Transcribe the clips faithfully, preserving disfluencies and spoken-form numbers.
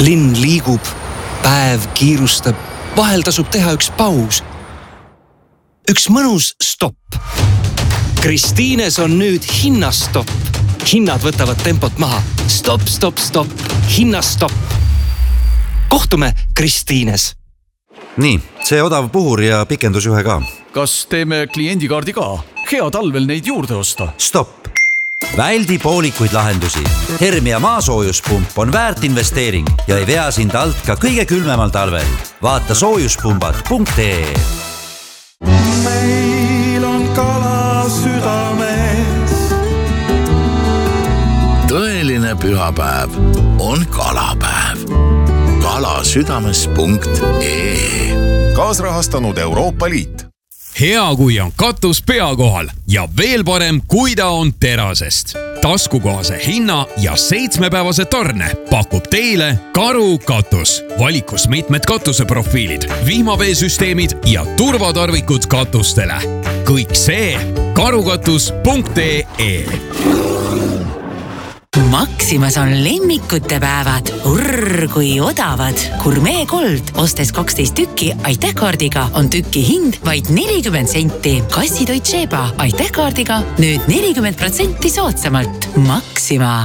Linn liigub, päev kiirustab, vahel tasub teha üks paus. Üks mõnus stopp. Kristiines on nüüd hinnastopp. Hinnad võtavad tempot maha. Stopp, stopp, stopp. Hinnastopp. Kohtume Kristiines. Nii, see odav puhur ja pikendusjuhe ka. Kas teeme kliendikaardi ka? Hea talvel neid juurde osta. Stopp. Väldi poolikuid lahendusi. Hermia maasoojuspump on väärt investeering ja ei vea sind alt ka kõige külmemal talvel. Vaata soojuspumbad punkt ee. Meil on kala südames. Tõeline pühapäev on kalapäev. kalasüdames punkt ee. Kaasrahastanud Euroopa Liit. Hea, kui on katus pea kohal ja veel parem, kui ta on terasest. Taskukohase hinna ja seitsmepäevase tarne pakub teile Karu katus. Valikus mitmed katuseprofiilid, vihmaveesüsteemid ja turvatarvikud katustele. Kõik see karukatus punkt ee. Maximas on lemmikute päevad. Urr, kui odavad. Gourmet Gold ostes kaksteist tükki aitähkaardiga on tükki hind vaid nelikümmend senti. Kassitoit Sheba aitähkaardiga nüüd nelikümmend protsenti soodsamalt. Maxima.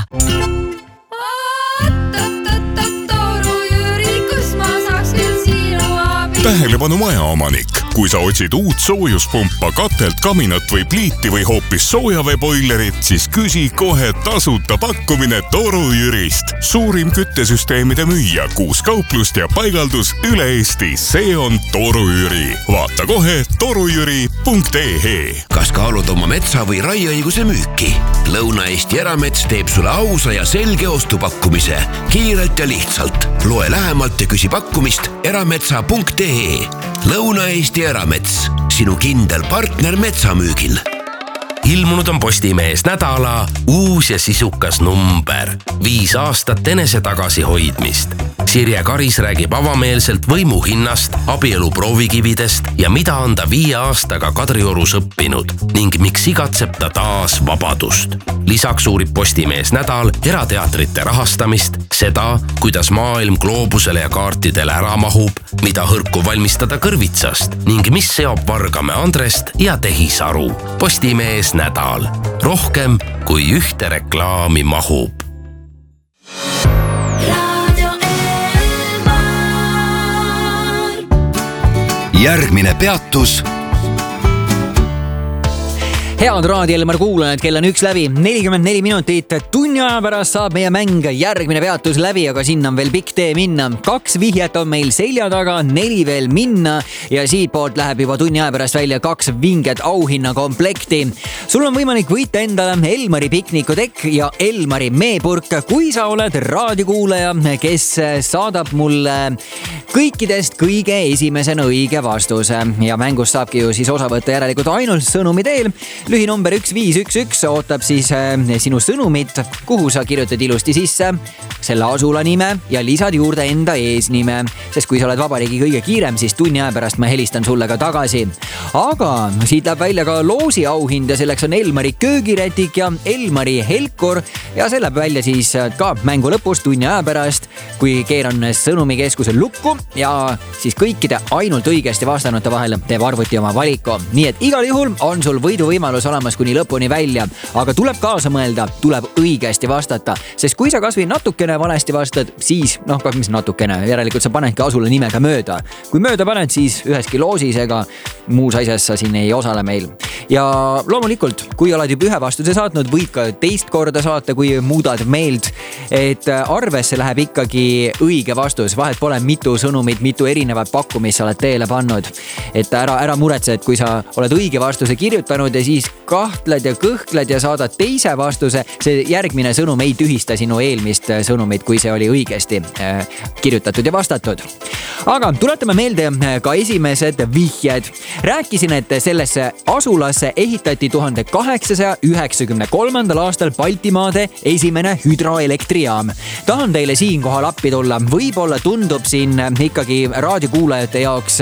Tähelepanu majaomanik. Kui sa otsid uut soojuspumpa, katelt, kaminat või pliiti või hoopis soojaveeboilerit, siis küsi kohe tasuta pakkumine Toru Jürist. Suurim küttesüsteemide müüja, kuus kauplust ja paigaldus üle Eesti. See on Toru Jüri. Vaata kohe torujüri punkt ee. Kas kaalud oma metsa või raieõiguse müüki? Lõuna-Eesti Eramets teeb sulle ausa ja selge ostupakkumise. Kiirelt ja lihtsalt. Loe lähemalt ja küsi pakkumist erametsa punkt ee. Lõuna-Eesti Eramets, sinu kindel partner metsamüügil. Ilmunud on Postimees nädala uus ja sisukas number. Viis aastat enese tagasi hoidmist. Sirje Karis räägib avameelselt võimu hinnast, abielu proovikividest ja mida on ta viie aastaga Kadriorus õppinud ning miks igatseb ta taas vabadust. Lisaks uurib Postimees nädal erateatrite rahastamist, seda, kuidas maailm gloobusele ja kaartidele ära mahub, mida hõrku valmistada kõrvitsast ning mis seob Vargamäe Andrest ja Tehisaru. Postimees nädal. Rohkem kui ühte reklaami mahub. Järgmine peatus. Head Raadio Elmar kuulajad, kell on üks läbi, nelikümmend neli minutit. Tunni aja pärast saab meie mäng järgmine peatus läbi, aga sinna on veel pikk tee minna. Kaks vihjet on meil selja taga, neli veel minna ja siit poolt läheb juba tunni aja pärast välja kaks vinget auhinna komplekti. Sul on võimalik võita endale Elmari piknikutekk ja Elmari meepurk, kui sa oled raadiokuulaja, kes saadab mulle kõikidest kõige esimesena õige vastuse. Ja mängust saabki ju siis osa võtta järelikult ainult sõnumi teel. Lühinumber üks viis üks üks ootab siis sinu sõnumit, kuhu sa kirjutad ilusti sisse selle asula nime ja lisad juurde enda eesnime, sest kui sa oled vabariigi kõige kiirem, siis tunni aja pärast ma helistan sulle ka tagasi. Aga siit läheb välja ka loosi auhind ja selleks on Elmari köögirätik ja Elmari helkur ja see läheb välja siis ka mängu lõpus tunni aja pärast, kui keeran sõnumikeskuse lukku ja siis kõikide ainult õigesti vastanute vahel teeb arvuti oma valiku. Nii et igal juhul on sul võidu võimalus olemas kuni lõpuni välja, aga tuleb kaasa mõelda, tuleb õigesti vastata, sest kui sa kasvõi natukene valesti vastad, siis noh, mis natukene, järelikult sa panedki asula nimega mööda. Kui mööda paned, siis üheski loosis ega muus asjas sa siin ei osale meil. Ja loomulikult, kui oled juba ühe vastuse saatnud, võid ka teist korda saata, kui muudad meelt, et arvesse läheb ikkagi õige vastus. Vahet pole mitu sõnumit, mitu erinevat pakkumist sa oled teele pannud. Et ära, ära muretse, et kui sa oled õige vastuse kirjutanud ja siis kahtled ja kõhkled ja saadad teise vastuse, see järgmine sõnum ei tühista sinu eelmist sõnumit, kui see oli õigesti kirjutatud ja vastatud. Aga tuletame meelde ka esimesed vihjed. Rääkisin, et sellesse asulasse ehitati tuhande kaheksasaja üheksakümne kolmandal aastal Baltimaade esimene hüdroelektrijaam. Tahan teile siinkohal appi tulla. Võib-olla tundub siin ikkagi raadiokuulajate jaoks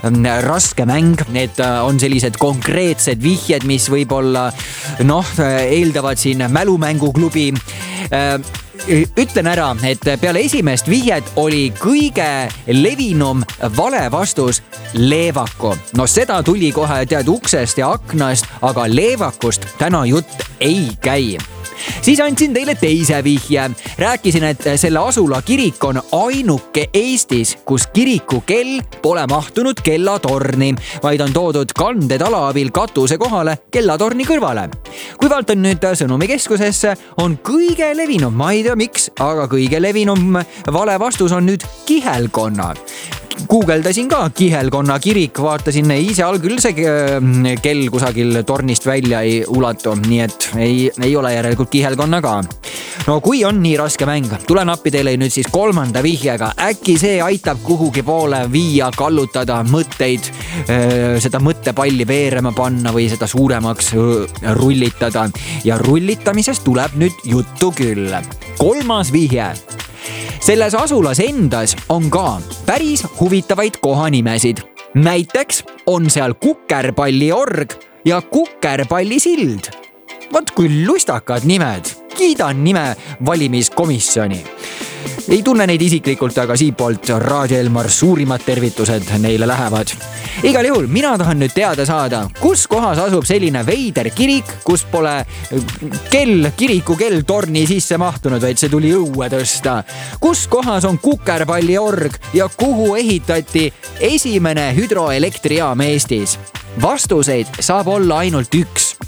raske mäng. Need on sellised konkreetsed vihjed, mis võib-olla noh, eeldavad siin mälumänguklubi. ütlen ära, et peale esimest vihjet oli kõige levinum vale vastus leevaku. No seda tuli kohe tead uksest ja aknast, aga leevakust täna jutt ei käi. Siis andsin teile teise vihje. Rääkisin, et selle asula kirik on ainuke Eestis, kus kiriku kell pole mahtunud kellatorni, vaid on toodud kandetala abil katuse kohale kellatorni kõrvale. Kui vaatan nüüd sõnumikeskusesse, on kõige levinum, ma ei tea miks, aga kõige levinum vale vastus on nüüd kihelkonna. Guugeldasin ka kihelkonna kirik, vaatasin ise all küll see kell kusagil tornist välja ei ulatu, nii et ei, ei ole järelikult kihelkonna ka. No kui on nii raske mäng, tulen appi teile nüüd siis kolmanda vihjega. Äkki see aitab kuhugi poole viia, kallutada mõtteid, seda mõttepalli veerema panna või seda suuremaks rullitada. Ja rullitamisest tuleb nüüd juttu küll. Kolmas vihje. Selles asulas endas on ka päris huvitavaid kohanimesid. Näiteks on seal Kukerpalli org ja Kukerpalli sild. Vaat kui lustakad nimed. Kiidan nime valimiskomisjoni. Ei tunne neid isiklikult, aga siitpoolt Raadio Elmar suurimad tervitused neile lähevad. Igal juhul mina tahan nüüd teada saada, kus kohas asub selline veider kirik, kus pole kell, kiriku kell torni sisse mahtunud, vaid see tuli õue tõsta. Kus kohas on Kukerpalli org ja kuhu ehitati esimene hüdroelektrijaam Eestis? Vastuseid saab olla ainult üks.